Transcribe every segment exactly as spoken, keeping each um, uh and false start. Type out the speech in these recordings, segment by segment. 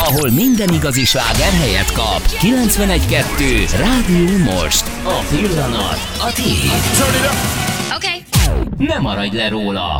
ahol minden igazi sláger helyet kap. kilencvenegy kettő Rádió Most. A pillanat a tiéd. Oké. Ne maradj le róla.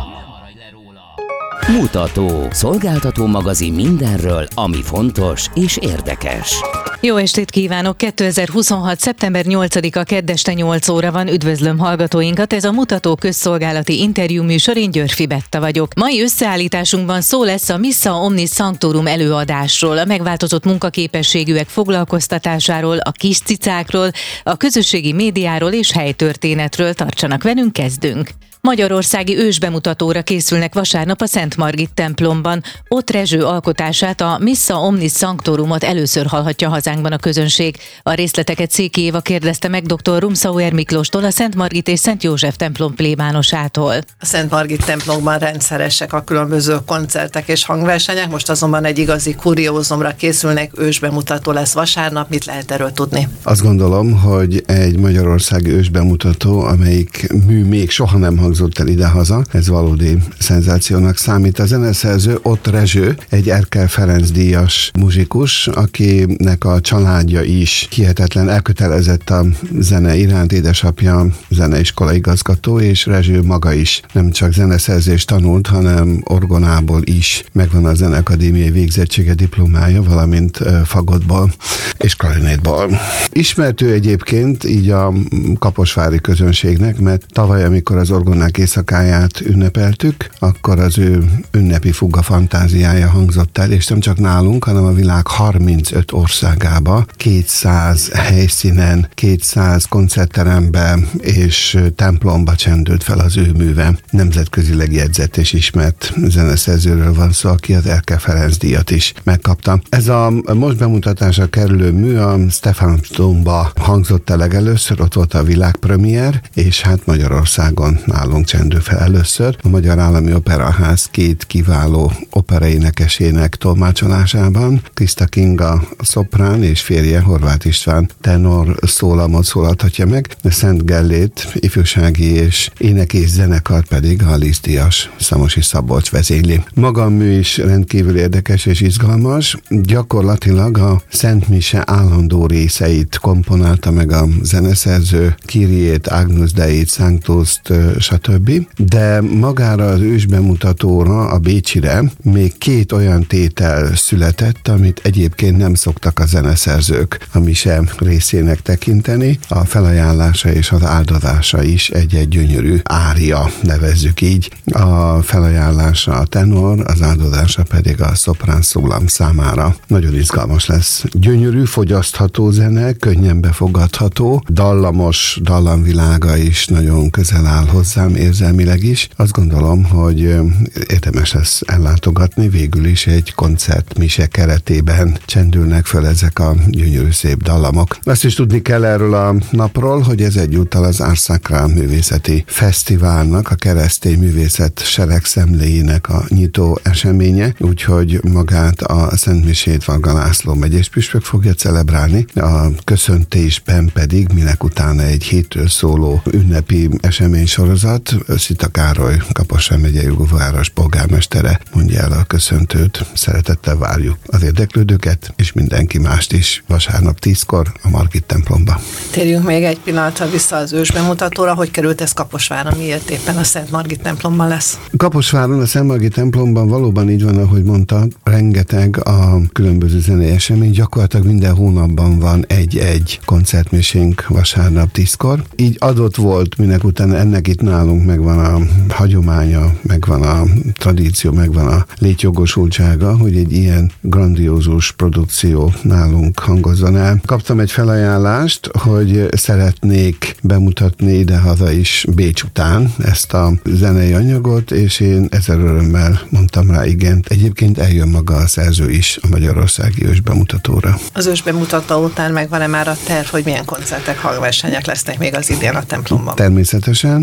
Mutató. Szolgáltató magazin mindenről, ami fontos és érdekes. Jó estét kívánok! kétezer-huszonhat. szeptember nyolcadika kedd este nyolc óra van. Üdvözlöm hallgatóinkat! Ez a Mutató közszolgálati interjú műsor, én Györfi Betta vagyok. Mai összeállításunkban szó lesz a Missa Omnis Sanctorum előadásról, a megváltozott munkaképességűek foglalkoztatásáról, a kis cicákról, a közösségi médiáról és helytörténetről. Tartsanak velünk, kezdünk! Magyarországi ősbemutatóra készülnek vasárnap a Szent Margit templomban. Ott Rezső alkotását, a Missa Omnis Sanctorumot először hallhatja hazánkban a közönség. A részleteket Széki Éva kérdezte meg dr. Rumszauer Miklóstól, a Szent Margit és Szent József templom plébánosától. A Szent Margit templomban rendszeresek a különböző koncertek és hangversenyek, most azonban egy igazi kuriózumra készülnek, ősbemutató lesz vasárnap. Mit lehet erről tudni? Azt gondolom, hogy egy magyarországi ősbemutató, amelyik mű még soha nem hangzott el idehaza, ez valódi szenzációnak számít. A zeneszerző Ott Rezső, egy Erkel Ferenc díjas muzsikus, akinek a családja is hihetetlen elkötelezett a zene iránt, édesapja zeneiskola igazgató, és Rezső maga is nem csak zeneszerzést tanult, hanem orgonából is megvan a Zeneakadémiai végzettsége, diplomája, valamint fagottból és klarinétból. Ismert ő egyébként így a kaposvári közönségnek, mert tavaly, amikor az orgonák éjszakáját ünnepeltük, akkor az ő ünnepi fuga fantáziája hangzott el, és nem csak nálunk, hanem a világ harmincöt országába, kétszáz helyszínen, kétszáz koncertteremben és templomba csendült fel az ő műve. Nemzetközileg jegyzett és ismert zeneszerzőről van szó, aki az Erkel Ferenc díjat is megkapta. Ez a most bemutatásra kerülő mű a Stephansdomba hangzott el legelőször, ott volt a világpremiér, és hát Magyarországon nálunk csendül fel először. A Magyar Állami Operaház két kiváló operaénekesének tolmácsolásában, Krista Kinga szoprán és férje Horváth István tenor szólamot szólaltatja meg, de Szent Gellét ifjúsági és ének és zenekar pedig a Liszt díjas Szamosi Szabolcs vezényli. Maga a mű is rendkívül érdekes és izgalmas. Gyakorlatilag a Szent Mise állandó részeit komponálta meg a zeneszerző, Kyriét, Agnus Deit, Sanctust, stb. De magára az ősbemutatóra, a bécsire még két olyan tétel született, amit egyébként nem szoktak a zeneszerzők a mise részének tekinteni. A felajánlása és az áldozása is egy-egy gyönyörű ária, nevezzük így. A felajánlása a tenor, az áldozása pedig a szoprán szólam számára. Nagyon izgalmas lesz. Gyönyörű, fogyasztható zene, könnyen befogadható, dallamos dallamvilága is nagyon közel áll hozzám érzelmileg is. Azt gondolom, hogy érdemes lesz ellátogatni, végül is egy koncertmise keretében csendülnek föl ezek a gyönyörű szép dallamok. Azt is tudni kell erről a napról, hogy ez egyúttal az Ars Sacra művészeti fesztiválnak, a keresztény művészet seregszemléjének a nyitó eseménye, úgyhogy magát a Szent Misét Varga László megyés püspök fogja celebrálni, a köszöntésben pedig minek utána egy hétről szóló ünnepi esemény sorozat, Szita Károly, Kaposvár megyei város polgármestere mondja el a köszöntőt. Szeretettel várjuk az érdeklődőket, és mindenki mást is vasárnap tízkor a Margit templomba. Térjünk még egy pillanatra vissza az ősbemutatóra. Hogy került ez Kaposvárra? Miért éppen a Szent Margit templomban lesz? Kaposváron, a Szent Margit templomban valóban így van, ahogy mondta, rengeteg a különböző zenei esemény, gyakorlatilag minden hónapban van egy-egy koncertmisénk vasárnap tízkor. Így adott volt, minek utána ennek itt nálunk megvan a hagyománya, megvan a tradíció, megvan a létjogosultsága, hogy egy ilyen grandiózus produkció nálunk hangozzon el. Kaptam egy felajánlást, hogy szeretnék bemutatni idehaza is Bécs után ezt a zenei anyagot, és én ezer örömmel mondtam rá igent. Egyébként eljön maga a szerző is a magyarországi ősbemutatóra. Az ősbemutató után megvan-e már a terv, hogy milyen koncertek, hangversenyek lesznek még az idén a templomban? Természetesen. Most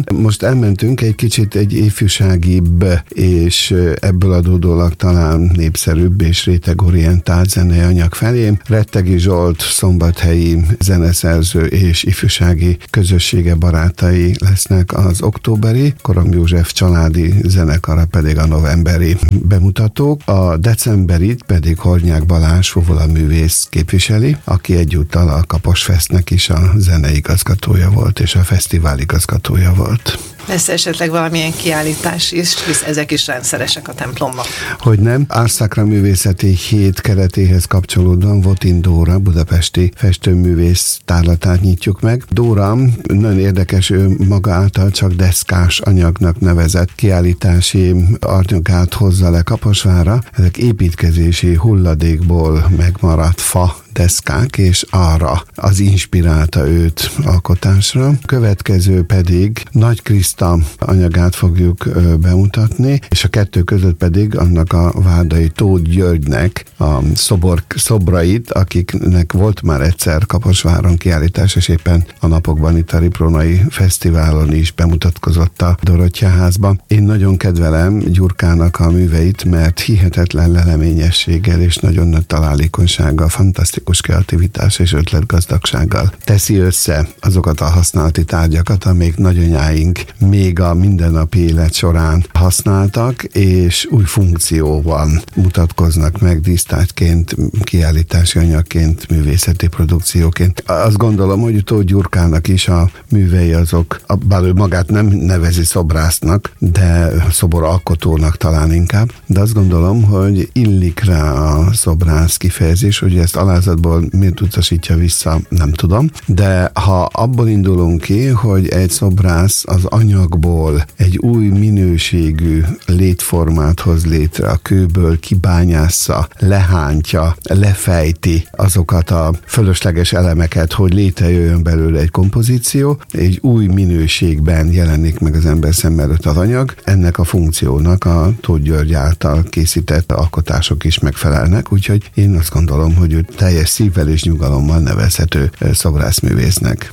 elmentünk egy kicsit egy ifjúságibb, és ebből adódólag talán népszerűbb és rétegorientált zenei anyag felé. Rettegi Zsolt szombathelyi zeneszerző és ifjúsági közössége barátai lesznek az októberi, Korom József családi zenekara pedig a novemberi bemutatók. A decemberit pedig Hornyák Balázs fuvolaművész képviseli, aki egyúttal a Kaposfestnek is a zeneigazgatója volt, és a fesztivál igazgatója volt. Lesz esetleg valamilyen kiállítás is, hisz ezek is rendszeresek a templomban. Hogy nem, Árszakra művészeti hét keretéhez kapcsolódóan Votin Dóra budapesti festőművész tárlatát nyitjuk meg. Dóra nagyon érdekes, ő maga által csak deszkás anyagnak nevezett kiállítási arnyagát hozza le Kaposvárra. Ezek építkezési hulladékból megmaradt fa deszkák, és arra az inspirálta őt alkotásra. Következő pedig Nagy Kriszta anyagát fogjuk bemutatni, és a kettő között pedig annak a Vádai Tóth Györgynek a szobor, szobrait, akiknek volt már egyszer Kaposváron kiállítás, és éppen a napokban itt a Ripronai Fesztiválon is bemutatkozott a Dorottya házba. Én nagyon kedvelem Gyurkának a műveit, mert hihetetlen leleményességgel és nagyon nagy találékonysággal, fantasztikus kreativitás és ötletgazdagsággal teszi össze azokat a használati tárgyakat, amik nagyanyáink még a mindennapi élet során használtak, és új funkcióban mutatkoznak meg dísztárgyként, kiállítási anyagként, művészeti produkcióként. Azt gondolom, hogy Tóth Gyurkának is a művei azok, bár ő magát nem nevezi szobrásznak, de szoboralkotónak talán inkább, de azt gondolom, hogy illik rá a szobrász kifejezés, hogy ezt alázatból miért utasítja vissza, nem tudom, de ha abból indulunk ki, hogy egy szobrász az anyagból egy új minőségű létformát hoz létre, a kőből kibányásza, lehántja, lefejti azokat a fölösleges elemeket, hogy létrejöjjön belőle egy kompozíció, egy új minőségben jelenik meg az ember szem előtt az anyag. Ennek a funkciónak a Tóth György által készített alkotások is megfelelnek, úgyhogy én azt gondolom, hogy ő teljes szívvel és nyugalommal nevezhető szobrászművésznek.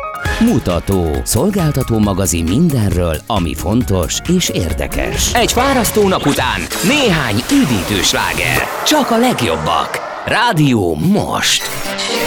Mutató. Szolgáltató magazin mindenről, ami fontos és érdekes. Egy fárasztó nap után néhány üdítő sláger. Csak a legjobbak. Rádió Most.